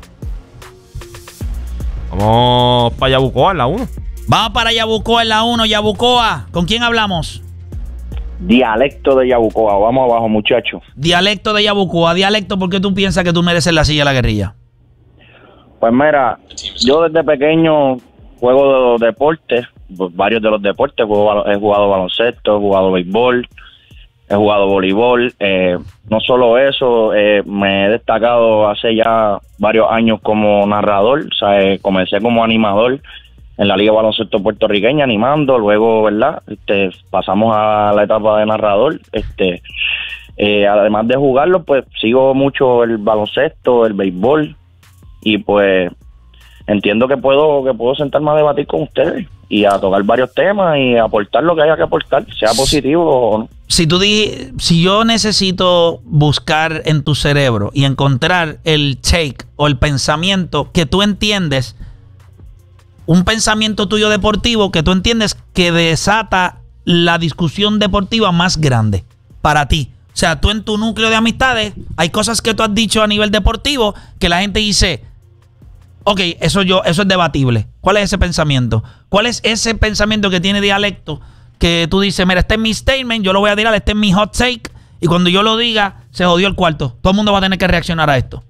Vamos para Yabucoa, en la 1. Vamos para Yabucoa, en la 1. Yabucoa, ¿con quién hablamos? Dialecto de Yabucoa, vamos abajo, muchachos. Dialecto de Yabucoa, dialecto, ¿por qué tú piensas que tú mereces la silla de la guerrilla? Pues mira, yo desde pequeño juego de deportes, varios de los deportes, he jugado baloncesto, he jugado béisbol, he jugado voleibol. No solo eso, me he destacado hace ya varios años como narrador. O sea, comencé como animador en la Liga de Baloncesto Puertorriqueña, animando. Luego, ¿verdad? Pasamos a la etapa de narrador. Además de jugarlo, pues sigo mucho el baloncesto, el béisbol. Y pues entiendo que puedo sentarme a debatir con ustedes y a tocar varios temas y aportar lo que haya que aportar, sea positivo o no. Si yo necesito buscar en tu cerebro y encontrar el take o el pensamiento que tú entiendes, un pensamiento tuyo deportivo que tú entiendes que desata la discusión deportiva más grande para ti. O sea, tú en tu núcleo de amistades hay cosas que tú has dicho a nivel deportivo que la gente dice, ok, eso es debatible. ¿Cuál es ese pensamiento? ¿Cuál es ese pensamiento que tiene dialecto que tú dices, mira, este es mi statement, yo lo voy a tirar, este es mi hot take, y cuando yo lo diga, se jodió el cuarto? Todo el mundo va a tener que reaccionar a esto.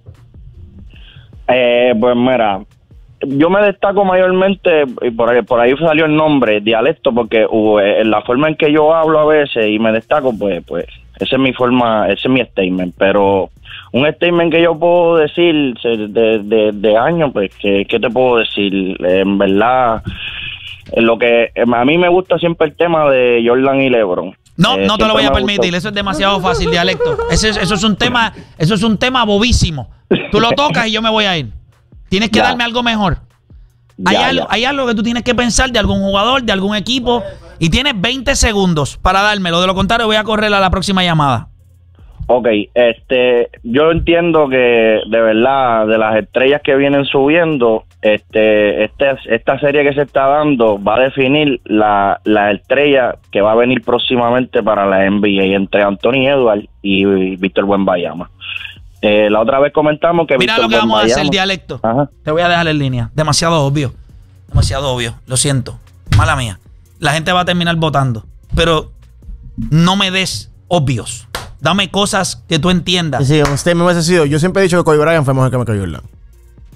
Pues mira, yo me destaco mayormente, y por ahí salió el nombre, dialecto, porque la forma en que yo hablo a veces y me destaco, pues esa es mi forma, ese es mi statement. Pero un statement que yo puedo decir de años, pues, ¿qué te puedo decir? En verdad, lo que a mí me gusta siempre el tema de Jordan y LeBron. No te lo voy a permitir, eso es demasiado fácil, dialecto. Eso es un tema bobísimo. Tú lo tocas y yo me voy a ir. Tienes que darme algo mejor. Hay algo que tú tienes que pensar de algún jugador, de algún equipo, y tienes 20 segundos para dármelo. De lo contrario, voy a correr a la próxima llamada. Ok, yo entiendo que de verdad, de las estrellas que vienen subiendo, esta serie que se está dando va a definir la estrella que va a venir próximamente para la NBA entre Anthony Edwards y Víctor Wembanyama. La otra vez comentamos que mira Víctor lo que vamos a hacer, el dialecto. Ajá. Te voy a dejar en línea. Demasiado obvio. Lo siento. Mala mía. La gente va a terminar votando. Pero no me des obvios. Dame cosas que tú entiendas. Sí, usted me hubiese sido. Yo siempre he dicho que Kobe Bryant fue mejor que Michael Jordan.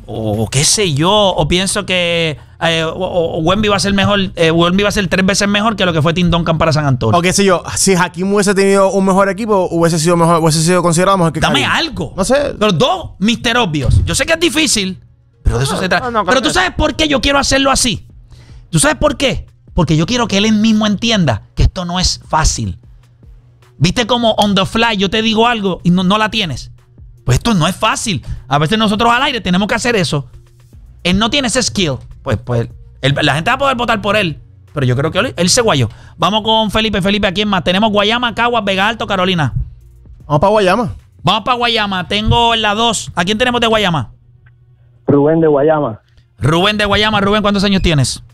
o qué sé yo, o pienso que Wemby va a ser mejor, Wemby va a ser 3 veces mejor que lo que fue Tim Duncan para San Antonio. O qué sé yo, si Hakeem hubiese tenido un mejor equipo, hubiese sido considerado mejor que Dame Karim. algo. No sé. Los dos, Mr. Obvios. Yo sé que es difícil, pero de eso se trata. Pero tú sabes por qué yo quiero hacerlo así. ¿Tú sabes por qué? Porque yo quiero que él mismo entienda que esto no es fácil. ¿Viste cómo on the fly yo te digo algo y no la tienes? Pues esto no es fácil. A veces nosotros al aire tenemos que hacer eso. Él no tiene ese skill. Pues la gente va a poder votar por él. Pero yo creo que él se guayó. Vamos con Felipe. Felipe, ¿a quién más? Tenemos Guayama, Caguas, Vega Alto, Carolina. Vamos para Guayama. Vamos para Guayama. Tengo en la 2. ¿A quién tenemos de Guayama? Rubén de Guayama. Rubén de Guayama. Rubén, ¿cuántos años tienes?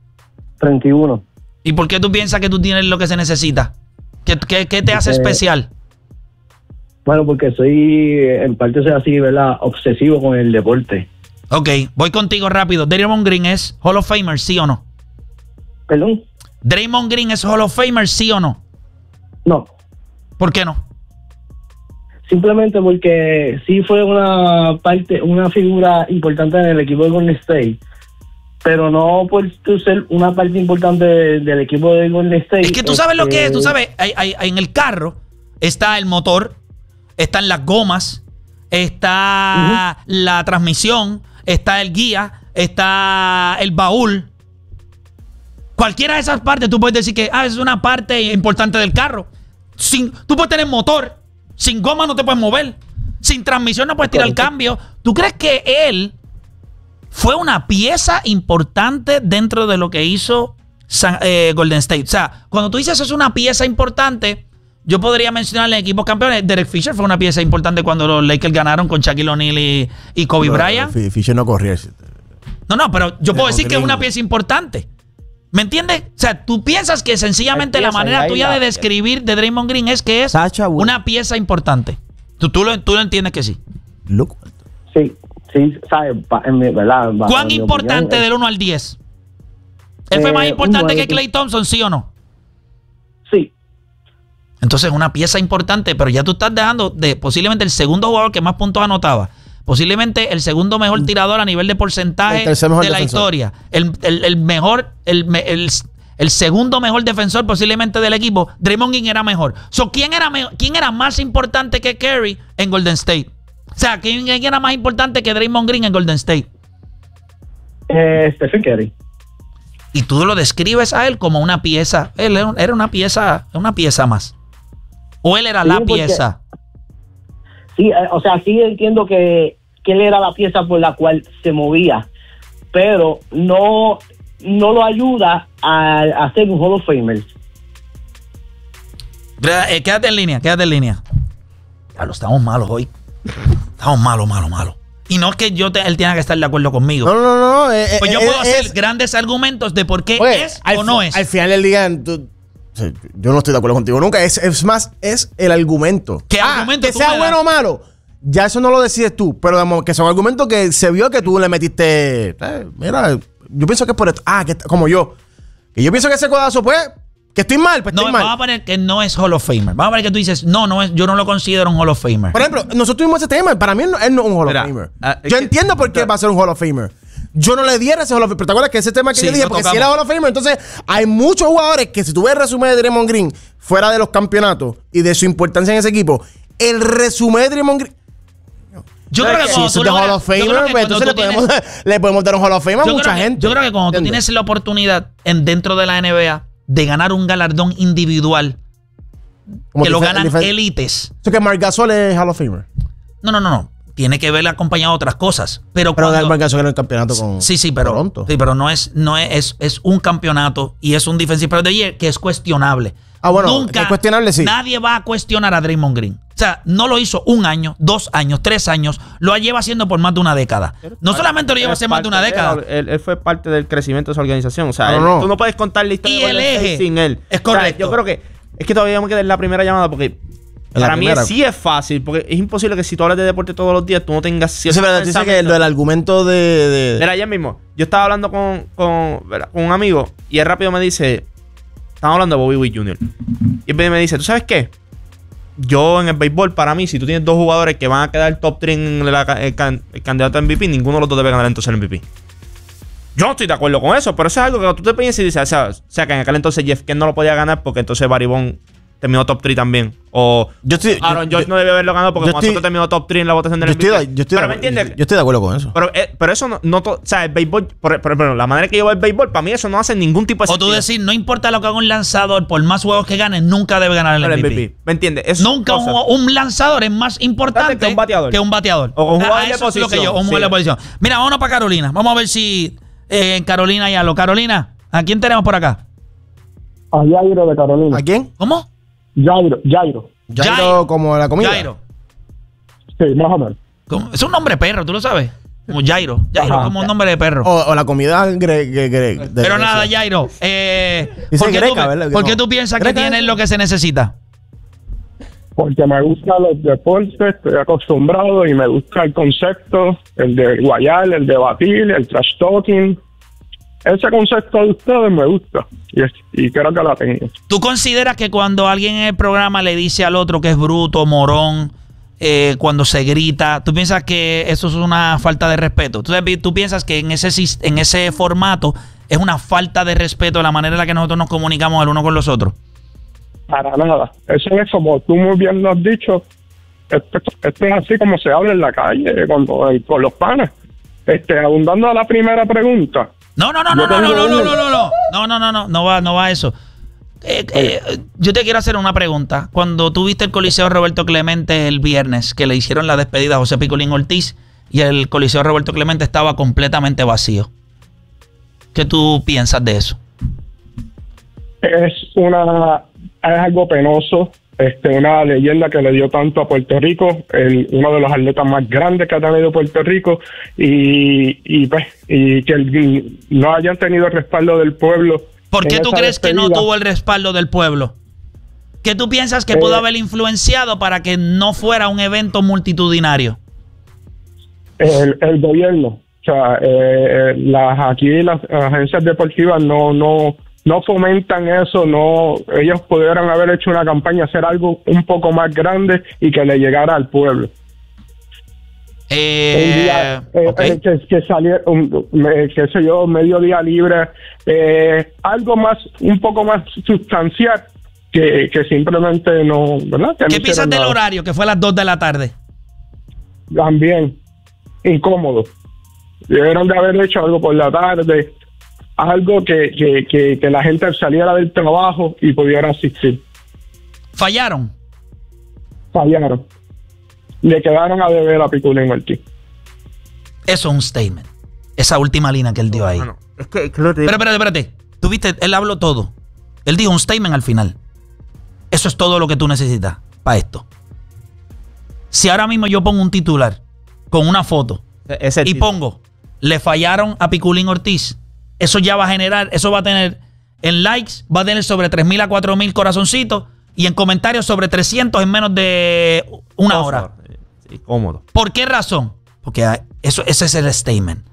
31. ¿Y por qué tú piensas que tú tienes lo que se necesita? ¿Qué te hace especial? Bueno, porque en parte soy así, ¿verdad? Obsesivo con el deporte. Ok, voy contigo rápido. Draymond Green es Hall of Famer, ¿sí o no? ¿Perdón? ¿Draymond Green es Hall of Famer, sí o no? No. ¿Por qué no? Simplemente porque sí fue una figura importante en el equipo de Golden State, pero no por ser una parte importante del equipo de Golden State. Es que tú sabes lo que es, tú sabes, en el carro está el motor, están las gomas, está la transmisión, está el guía, está el baúl. Cualquiera de esas partes tú puedes decir que es una parte importante del carro. Tú puedes tener motor, sin goma no te puedes mover, sin transmisión no puedes tirar el cambio. ¿Tú crees que él fue una pieza importante dentro de lo que hizo Golden State? O sea, cuando tú dices eso es una pieza importante, yo podría mencionarle equipos campeones. Derek Fisher fue una pieza importante cuando los Lakers ganaron con Shaquille O'Neal y Kobe Bryant. Fisher no corría. No, pero yo puedo decir que es una pieza importante. ¿Me entiendes? O sea, tú piensas que sencillamente la manera tuya de describir de Draymond Green es que es una pieza importante. Tú lo entiendes que sí. Sí, sabes, ¿verdad? ¿Cuán importante del 1 al 10? ¿Él fue más importante que Klay Thompson, sí o no? Sí. Entonces, una pieza importante, pero ya tú estás dejando de posiblemente el segundo jugador que más puntos anotaba. Posiblemente el segundo mejor tirador a nivel de porcentaje de la historia. El segundo mejor defensor posiblemente del equipo. Draymond Green era mejor. ¿Quién era más importante que Curry en Golden State? O sea, ¿quién era más importante que Draymond Green en Golden State? Stephen Curry. Y tú lo describes a él como una pieza. Él era una pieza más. ¿O él era la pieza? Sí, o sea, sí entiendo que él era la pieza por la cual se movía, pero no lo ayuda a ser un Hall of Famer. Quédate en línea. Ya estamos malos hoy. Estamos malos. Y no es que él tenga que estar de acuerdo conmigo. No. Pues yo puedo hacer grandes argumentos de por qué es o no es. Al final del día, yo no estoy de acuerdo contigo nunca. Es más, es el argumento. ¿Qué argumento que tú sea me bueno das? o malo, ya eso no lo decides tú. Pero digamos, que son argumentos que se vio que tú le metiste. Mira, yo pienso que es por esto. Como yo. Que yo pienso que ese codazo, pues, que estoy mal, pues estoy mal. Vamos a poner que no es Hall of Famer. Vamos a poner que tú dices, no es, yo no lo considero un Hall of Famer. Por ejemplo, nosotros tuvimos ese tema. Para mí, él no es un Hall of Famer. Yo entiendo por qué va a ser un Hall of Famer. Yo no le diera ese Hall of Famer. Pero te acuerdas que ese tema que yo dije, porque si era Hall of Famer, entonces hay muchos jugadores que si tú ves el resumen de Draymond Green fuera de los campeonatos y de su importancia en ese equipo, el resumen de Draymond Green. Yo creo que si eso es de Hall of Famer, entonces le podemos dar un Hall of Famer a mucha gente. Yo creo que cuando tú tienes la oportunidad dentro de la NBA de ganar un galardón individual, que lo ganan élites. ¿Eso que Marc Gasol es Hall of Famer? No. Tiene que ver acompañado de otras cosas. Pero Marc Gasol ganó el campeonato con Toronto. Sí, pero no es un campeonato y es un Defensive Player of the Year que es cuestionable. Nunca, es cuestionable, sí. Nadie va a cuestionar a Draymond Green. O sea, no lo hizo 1 año, 2 años, 3 años. Lo lleva haciendo por más de una década. No solamente lo lleva haciendo más de una década. Él fue parte del crecimiento de su organización. O sea, tú no puedes contar la historia y el eje sin él. Es correcto. O sea, yo creo que es que todavía me queda en la primera llamada porque para mí sí es fácil. Porque es imposible que si tú hablas de deporte todos los días, tú no tengas cierto pensamiento. Dice que lo del argumento de... Mira, ayer mismo, yo estaba hablando con un amigo y él rápido me dice... Estamos hablando de Bobby Witt Jr. Y él me dice, ¿tú sabes qué? yo en el béisbol, para mí, si tú tienes dos jugadores que van a quedar top 3 en el candidato a MVP, ninguno de los dos debe ganar entonces el MVP. Yo no estoy de acuerdo con eso, pero eso es algo que tú te piensas y dices, o sea, que en aquel entonces Jeff Kent no lo podía ganar porque entonces Barry Bonds terminó top 3 también. O Aaron Judge no debe haberlo ganado porque nosotros terminó top 3 en la votación del MVP. Pero ¿me entiendes? Yo estoy de acuerdo con eso. Pero eso o sea, el béisbol, por la manera que yo veo el béisbol, para mí eso no hace ningún tipo de sentido. O tú decir, no importa lo que haga un lanzador, por más juegos que gane, nunca debe ganar el MVP. ¿Me entiendes? Nunca un lanzador es más importante que un bateador. O un jugador de posición. Un jugador de posición. Mira, vámonos para Carolina. Vamos a ver si en Carolina hay algo. Carolina, ¿a quién tenemos por acá? A Jairo de Carolina. ¿A quién? ¿Cómo? Jairo como la comida. Jairo. Sí, más o menos. Es un nombre de perro, ¿tú lo sabes? Como Jairo. Jairo, Ajá, como un nombre de perro. O la comida Pero nada, Jairo. ¿Por qué tú piensas que tienes lo que se necesita? Porque me gustan los deportes, estoy acostumbrado y me gusta el concepto, el de guayar, el de batir, el trash talking. Ese concepto de ustedes me gusta y creo que la tengo. ¿Tú consideras que cuando alguien en el programa le dice al otro que es bruto, morón, cuando se grita, tú piensas que eso es una falta de respeto? ¿Tú piensas que en ese formato es una falta de respeto la manera en la que nosotros nos comunicamos el uno con los otros? Para nada. Eso es como tú muy bien lo has dicho. Esto es así como se habla en la calle con los panas. Abundando a la primera pregunta. No va eso. Yo te quiero hacer una pregunta. Cuando tuviste el Coliseo Roberto Clemente el viernes, que le hicieron la despedida a José Picolín Ortiz y el Coliseo Roberto Clemente estaba completamente vacío, ¿qué tú piensas de eso? Es algo penoso. Una leyenda que le dio tanto a Puerto Rico, uno de los atletas más grandes que ha tenido Puerto Rico y que no hayan tenido el respaldo del pueblo. ¿Por qué tú crees que no tuvo el respaldo del pueblo? ¿Qué tú piensas que pudo haber influenciado para que no fuera un evento multitudinario? El gobierno. O sea, aquí las agencias deportivas no fomentan eso, ellos pudieran haber hecho una campaña, hacer algo un poco más grande y que le llegara al pueblo. Que saliera, qué sé yo, mediodía libre, algo más, un poco más sustancial que simplemente no, ¿verdad? ¿Qué piensas del horario, que fue a las 2 de la tarde? También, incómodo. Debieron de haber hecho algo por la tarde, algo que la gente saliera del trabajo y pudiera asistir. ¿Fallaron? Le quedaron a deber a Picolín Ortiz. Eso es un statement. Esa última línea que él dio ahí. Pero espérate. Tú viste, él habló todo. Él dijo un statement al final. Eso es todo lo que tú necesitas para esto. Si ahora mismo yo pongo un titular con una foto y pongo, le fallaron a Picolín Ortiz, eso ya va a generar, eso va a tener en likes, va a tener sobre 3,000 a 4,000 corazoncitos y en comentarios sobre 300 en menos de una hora. Sí, cómodo. ¿Por qué razón? Porque ese es el statement.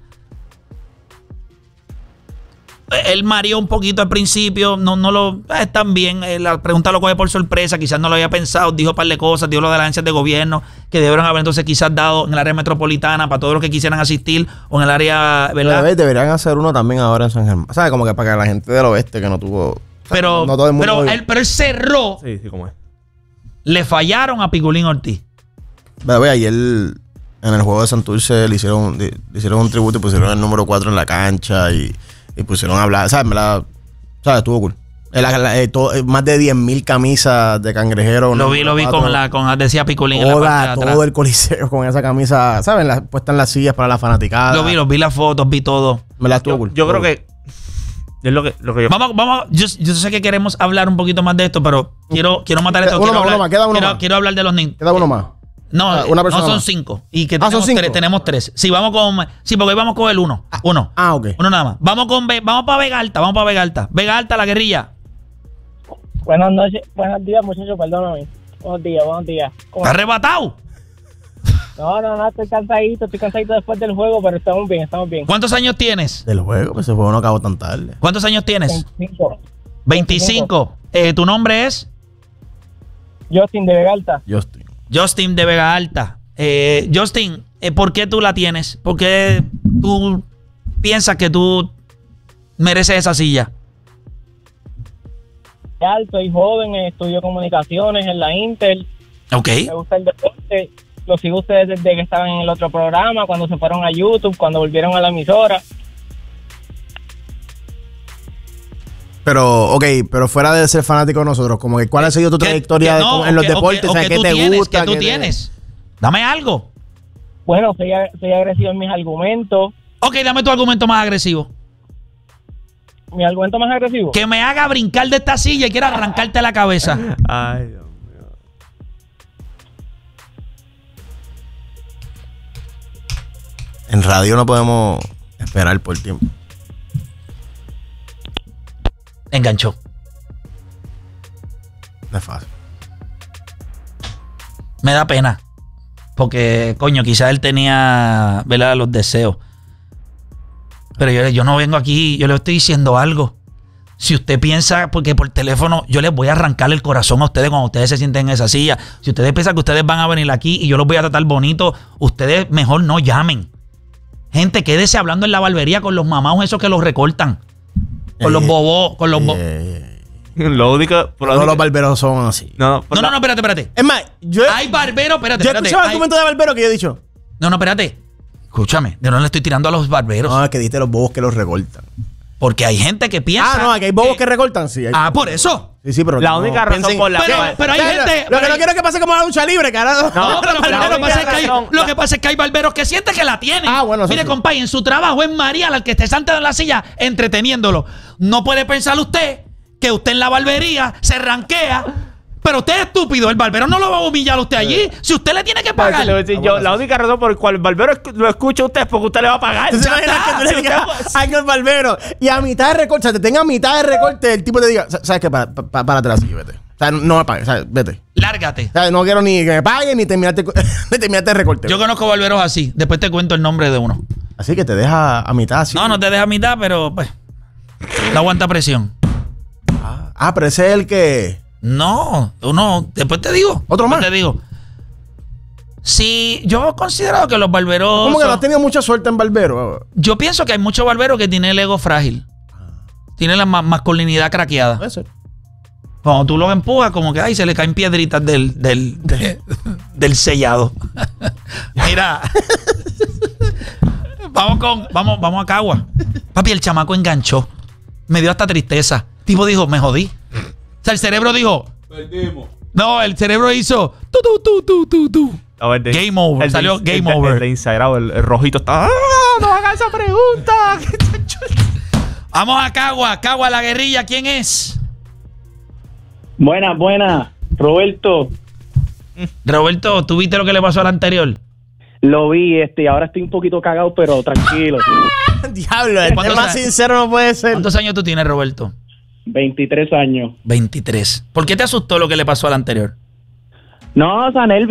Él mareó un poquito al principio, no lo están bien. La pregunta lo coge por sorpresa, quizás no lo había pensado, dijo un par de cosas, dijo lo de las agencias de gobierno que debieron haber entonces quizás dado en el área metropolitana para todos los que quisieran asistir o en el área, ¿verdad? Deberían hacer uno también ahora en San Germán. ¿Sabes? Como que para que la gente del oeste que no tuvo. Pero, no todo el mundo pero él cerró. Sí, como es. Le fallaron a Picolín Ortiz. Ayer en el juego de Santurce le hicieron un tributo y pusieron el número 4 en la cancha y pusieron a hablar, ¿sabes? Estuvo cool. Más de 10,000 camisas de cangrejero. Lo vi con decía Picolín en la parte de atrás. Todo el coliseo con esa camisa, ¿saben? Puesta en las sillas para la fanaticada. Lo vi las fotos, vi todo. Estuvo cool. Yo creo que es lo que yo... Vamos, yo sé que queremos hablar un poquito más de esto, pero quiero matar esto. Quiero hablar de los niños. Queda uno más. No, no son 5. Y que tenemos 3. Sí, porque hoy vamos con el 1. Ok. Uno nada más. Vamos para Vega Alta. Vega Alta, la guerrilla. Buenas noches, buenos días, muchachos, perdóname. Buenos días. ¿Estás arrebatado? No, estoy cansadito después del juego, pero estamos bien. ¿Cuántos años tienes? Del juego, pues ese juego no acabó tan tarde. ¿Cuántos años tienes? 25. ¿Tu nombre es? Justin de Vega Alta. Justin de Vega Alta. Justin, ¿por qué tú la tienes? ¿Por qué tú piensas que tú mereces esa silla? Soy joven, estudio comunicaciones en la Intel. Ok. Me gusta el deporte. Lo sigo a ustedes desde que estaban en el otro programa, cuando se fueron a YouTube, cuando volvieron a la emisora. Pero, pero fuera de ser fanático de nosotros, como que ¿cuál ha sido tu trayectoria en los deportes? O sea, ¿qué te gusta? ¿Qué tú tienes? Dame algo. Bueno, soy agresivo en mis argumentos. Ok, dame tu argumento más agresivo. ¿Mi argumento más agresivo? Que me haga brincar de esta silla y quiera arrancarte la cabeza. Ay, Dios mío. En radio no podemos esperar por tiempo. Enganchó. No es fácil. Me da pena. Porque, coño, quizás él tenía, ¿verdad?, los deseos. Pero yo no vengo aquí, yo le estoy diciendo algo. Si usted piensa, porque por teléfono yo les voy a arrancar el corazón a ustedes cuando ustedes se sienten en esa silla. Si ustedes piensan que ustedes van a venir aquí y yo los voy a tratar bonito, ustedes mejor no llamen. Gente, quédese hablando en la barbería con los mamaos esos que los recortan. Con los bobos, con los bobos. Lo único, todos los barberos son así. No, espérate. Es más, hay barberos, espérate. Yo he escuchado el argumento de barbero que yo he dicho. No, espérate. Escúchame, yo no le estoy tirando a los barberos. No, es que diste los bobos que los recortan. Porque hay gente que piensa. Ah, no, aquí hay bobos que recortan, sí. Por eso. Sí, pero la única razón por la pero hay gente. Lo que no quiero es que pase como la lucha libre, carajo. No, pero lo que pasa es que hay barberos que sienten que la tienen. Bueno, mire, compadre, en su trabajo es María al que esté sentado en la silla entreteniéndolo. No puede pensar usted que usted en la barbería se ranquea. Pero usted es estúpido, el barbero no lo va a humillar a usted allí. Si usted le tiene que pagar. La única razón por la cual el barbero lo escucha a usted es porque usted le va a pagar. ¿Tú imaginas que tú le digas algo al barbero y a mitad de recorte, o sea, te tenga a mitad de recorte, el tipo te diga, ¿sabes qué? Párate la silla, vete. O sea, no me pagues, ¿sabes? Vete. Lárgate. O sea, no quiero ni que me paguen ni terminarte el recorte. Yo conozco barberos así. Después te cuento el nombre de uno. Así que te deja a mitad. ¿Sí? No te deja a mitad, pero pues no aguanta presión. Pero ese es el que... No, después te digo. ¿Otro más? Te digo. Sí, yo he considerado que los barberos... ¿Cómo que no has tenido mucha suerte en barbero? Yo pienso que hay muchos barberos que tienen el ego frágil. Tienen la masculinidad craqueada. Puede ser. Cuando tú los empujas, como que se le caen piedritas del sellado. Mira. Vamos a Cagua. Papi, el chamaco enganchó. Me dio hasta tristeza. El tipo dijo, me jodí. O sea, el cerebro dijo... Perdimos. No, el cerebro hizo... Game over. Salió game over. El de Inside Out, el rojito está... ¡No hagas esa pregunta! Vamos a Cagua, la guerrilla. ¿Quién es? Buenas. Roberto. Roberto, ¿tú viste lo que le pasó al anterior? Lo vi, ahora estoy un poquito cagado, pero tranquilo. Diablo, el más sincero no puede ser. ¿Cuántos años tú tienes, Roberto? 23 años. 23. ¿Por qué te asustó lo que le pasó al anterior? No, o sea, nervio.